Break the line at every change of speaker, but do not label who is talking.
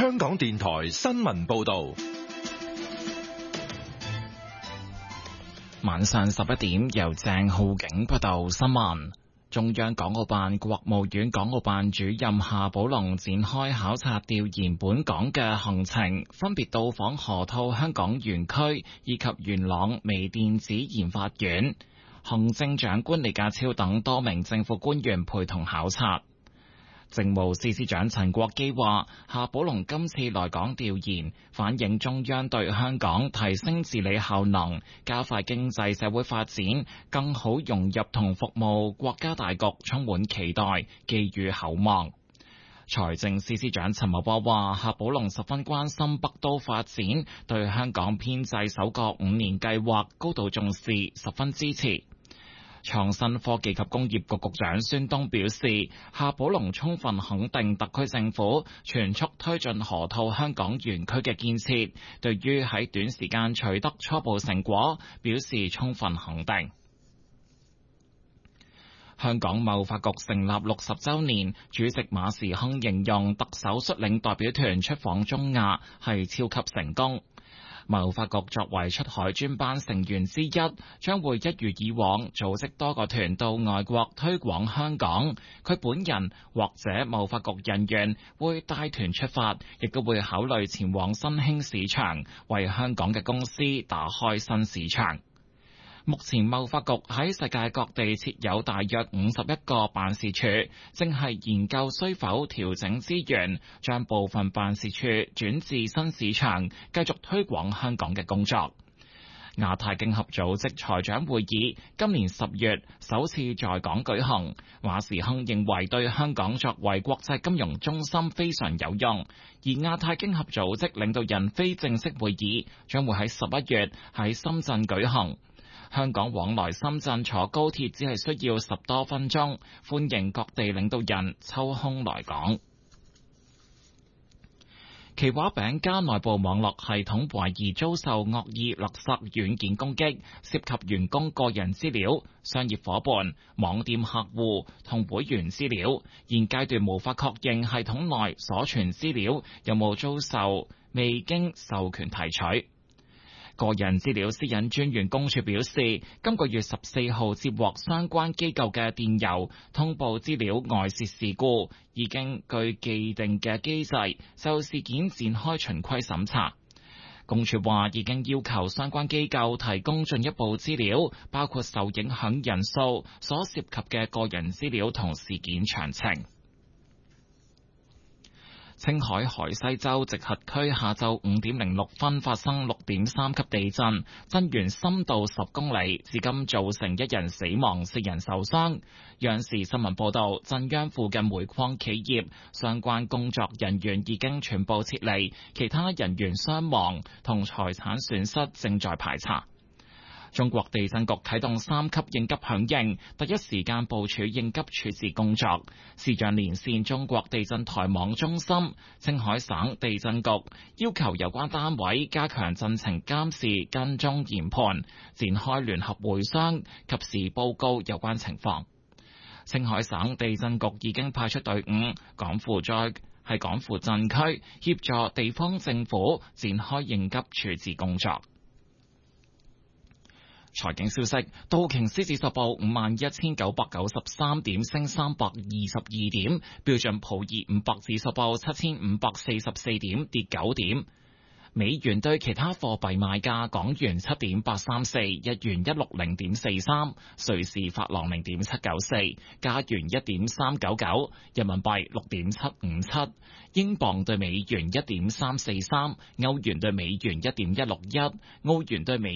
香港電台新聞報道。
晚上11點，由鄭浩景報道新聞。中央港澳辦、國務院港澳辦主任夏寶龍展開考察調研本港嘅行程，分別到訪河套香港園區以及元朗微電子研發園。行政長官李家超等多名政府官員陪同考察。政務司司長陳國基話，夏寶龍今次來港調研，反映中央對香港提升治理效能、加快經濟社會發展、更好融入同服務國家大局充滿期待，寄予厚望。財政司司長陳茂波話，夏寶龍十分關心北都發展，對香港編制首個5年計劃高度重視，十分支持。創新科技及工業局局長孫東表示，夏寶龍充分肯定特區政府全速推進河套香港園區嘅建設，對於喺短時間取得初步成果，表示充分肯定。香港貿發局成立60週年，主席馬時亨形容特首率領代表團出訪中亞係超級成功。貿發局作為出海專班成員之一，將會一如以往組織多個團到外國推廣香港。佢本人或者貿發局人員會帶團出發，亦都會考慮前往新興市場，為香港嘅公司打開新市場。目前貿發局喺世界各地設有大約51個辦事處，正係研究需否調整資源，將部分辦事處轉至新市場，繼續推廣香港嘅工作。亞太經合組織財長會議今年10月首次在港舉行，馬時亨認為對香港作為國際金融中心非常有用，而亞太經合組織領導人非正式會議將會喺11月喺深圳舉行。香港往來深圳坐高鐵只係需要10多分鐘，歡迎各地領導人抽空來港。奇華餅家內部網絡系統懷疑遭受惡意勒索軟件攻擊，涉及員工個人資料、商業夥伴、網店客戶同會員資料，現階段無法確認系統內所存資料有冇遭受未經授權提取。個人資料私隱專員公署表示，今個月14號接獲相關機構嘅電郵，通報資料外泄事故，已經據既定嘅機制就事件展開循規審查。公署話已經要求相關機構提供進一步資料，包括受影響人數、所涉及嘅個人資料同事件詳情。青海海西州直轄區下晝5點06分發生6.3級地震，震源深度10公里，至今造成1人死亡、4人受傷。央視新聞報道，震央附近煤礦企業相關工作人員已經全部撤離，其他人員傷亡同財產損失正在排查。中國地震局啟動3級應急響應，第一時間部署應急處置工作。視像連線中國地震台網中心，青海省地震局要求有關單位加強震情監視、跟蹤研判，展開聯合會商，及時報告有關情況。青海省地震局已經派出隊伍趕赴震區，協助地方政府展開應急處置工作。財經消息，道瓊斯指數報51,993點，升322點；標準普爾500指數報7,544點，跌9點。美元對其他貨幣賣價：港元7.834，日元160.43，瑞士法郎0.794，加元1.399，人民幣6.757，英鎊對美元1.343，歐元對美元1.161，澳元對美